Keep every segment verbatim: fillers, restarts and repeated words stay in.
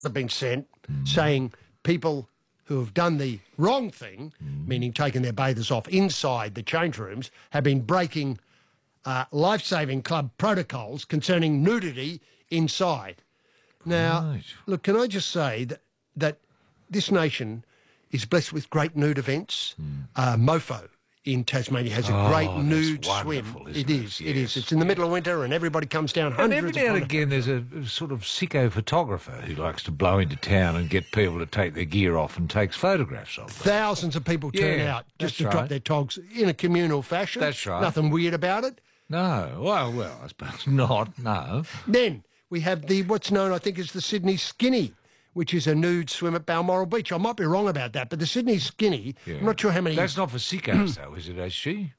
have been sent saying people who have done the wrong thing, meaning taking their bathers off inside the change rooms, have been breaking uh, life-saving club protocols concerning nudity inside. Now, Right. look, can I just say that, that this nation is blessed with great nude events. Uh, Mofo in Tasmania has a Oh, great that's nude swim. wonderful, isn't It it? is, it is. Yes, It's in the middle of winter and everybody comes down And hundreds every of now and kilometres. again, there's a a sort of sicko photographer who likes to blow into town and get people to take their gear off and takes photographs of them. Thousands of people turn Yeah, out just that's to drop right. their togs in a communal fashion. That's right. Nothing weird about it. No, well, well, I suppose not. No. Then we have the what's known, I think, as the Sydney Skinny, which is a nude swim at Balmoral Beach. I might be wrong about that, but the Sydney Skinny, Yeah. I'm not sure how many... That's not for sickos, though, is it, H G?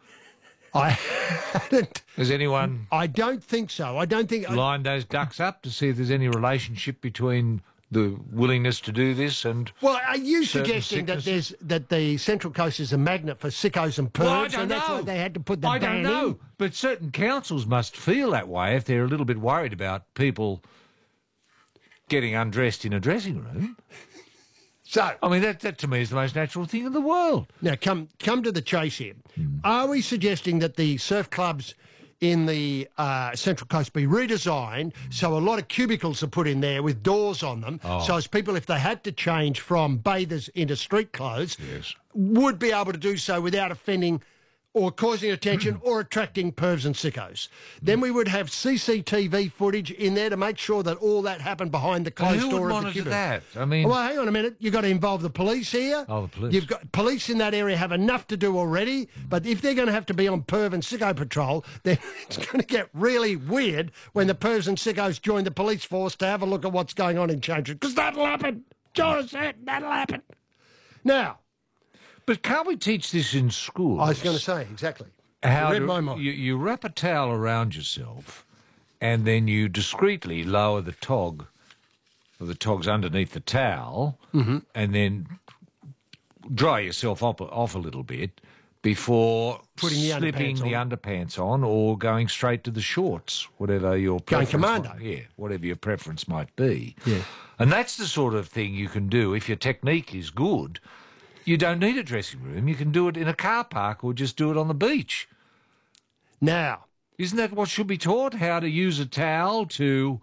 I hadn't... Has anyone I don't think so. I don't think... lined those ducks up to see if there's any relationship between the willingness to do this and... Well, are you certain suggesting that sicknesses? there's that the Central Coast is a magnet for sickos and pervs, Well, I don't and that's know. why they had to put the I ban don't know. in? But certain councils must feel that way if they're a little bit worried about people getting undressed in a dressing room. So, I mean, that, that to me is the most natural thing in the world. now come come to the chase here. Hmm. Are we suggesting that the surf clubs in the uh, Central Coast be redesigned so a lot of cubicles are put in there with doors on them, Oh. so as people, if they had to change from bathers into street clothes, Yes. would be able to do so without offending or causing attention or attracting pervs and sickos. Then we would have C C T V footage in there to make sure that all that happened behind the closed Who door would of the monitor cubicle. that? I mean... Well, hang on a minute. You've got to involve the police here. Oh, the police. You've got police in that area have enough to do already, but if they're going to have to be on perv and sicko patrol, then it's going to get really weird when the pervs and sickos join the police force to have a look at what's going on in Change Room, because that'll happen. John said that'll happen. Now, But can't we teach this in schools? I was going to say, exactly. How You read to- my mind. You, you wrap a towel around yourself and then you discreetly lower the tog, or the tog's underneath the towel, Mm-hmm. and then dry yourself off, off a little bit before Putting the slipping underpants the on. underpants on or going straight to the shorts, whatever your Going preference commando. might- yeah, whatever your preference might be. Yeah. And that's the sort of thing you can do if your technique is good. You don't need a dressing room. You can do it in a car park or just do it on the beach. Now, Isn't that what should be taught? How to use a towel to...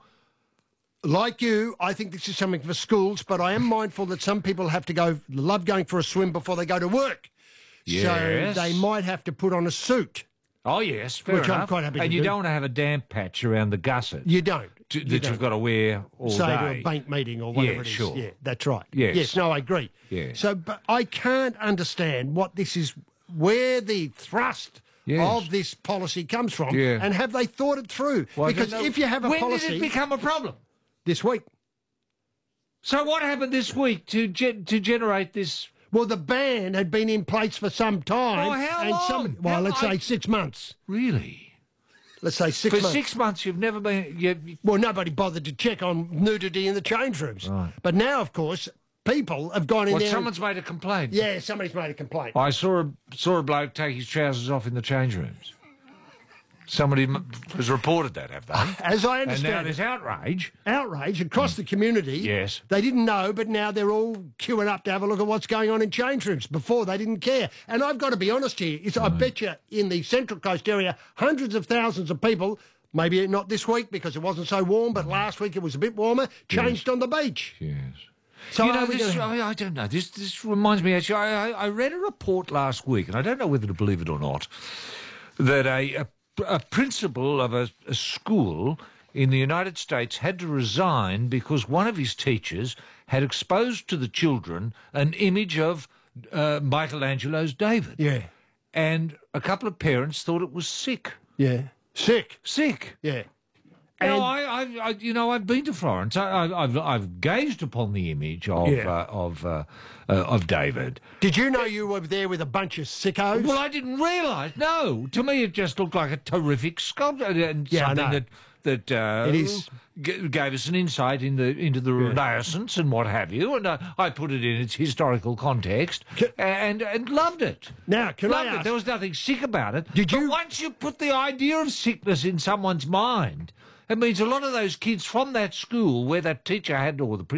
like you, I think this is something for schools, but I am mindful that some people have to go, love going for a swim before they go to work. Yes. So they might have to put on a suit. Oh, yes, fair Which I'm enough. quite happy to and you do. don't want to have a damp patch around the gusset You don't. to, You that don't. you've got to wear all Say to day. a bank meeting or whatever Yeah, it is. sure. Yeah, that's right. Yes. Yes, no, I agree. Yeah. So, but I can't understand what this is, where the thrust Yes. of this policy comes from, Yeah. and have they thought it through? Well, I because don't know- if you have a when policy did it become a problem? this week, So what happened this week to ge- to generate this? well, the ban had been in place for some time. Oh, how and long? Some, well, How- let's I- say six months. Really? Let's say six For months. six months, you've never been. You, Well, nobody bothered to check on nudity in the change rooms. Right. But now, of course, people have gone in what? there. and- Someone's made a complaint. yeah, somebody's made a complaint. I saw a saw a bloke take his trousers off in the change rooms. Somebody m- has reported that, have they? As I And now understand there's it, outrage. outrage across the community. Yes. They didn't know, but now they're all queuing up to have a look at what's going on in change rooms. Before, they didn't care. And I've got to be honest here. Is I bet you in the Central Coast area, hundreds of thousands of people, maybe not this week because it wasn't so warm, but last week it was a bit warmer, changed on the beach. Yes. So you are know, we this, gonna- I, I don't know. This this reminds me. Actually, I, I I read a report last week, and I don't know whether to believe it or not, that a a, a principal of a, a school in the United States had to resign because one of his teachers had exposed to the children an image of uh, Michelangelo's David. Yeah. And a couple of parents thought it was sick. Yeah. Sick. Sick. Yeah. No, And- I, I, I, you know, I've been to Florence. I, I, I've, I've gazed upon the image of Yeah. uh, of uh, uh, of David. Did you know you were there with a bunch of sickos? Well, I didn't realise. No, to me, it just looked like a terrific sculpture and Yeah, I something know. that that uh, It is. g- gave us an insight in the into the Renaissance and what have you. And uh, I put it in its historical context Ca- and and loved it. Now, can I Loved it. ask- There was nothing sick about it. Did But you- once you put the idea of sickness in someone's mind, It means a lot of those kids from that school where that teacher had, or the